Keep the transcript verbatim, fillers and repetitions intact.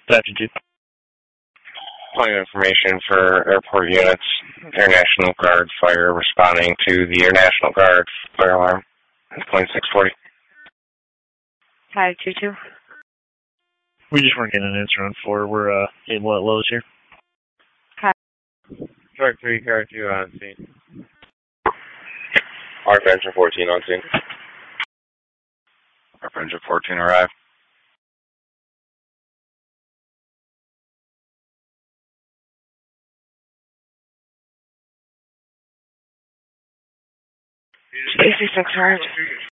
Section two. Point of information for airport units. Air National Guard fire responding to the Air National Guard fire alarm. Point six forty. Hi, two two. We just weren't getting an answer on four. We're uh, able at Lowe's here. Hi. Shark three, Car two on scene. Arc Engine fourteen on scene. Arc Engine fourteen arrived. Stacy six,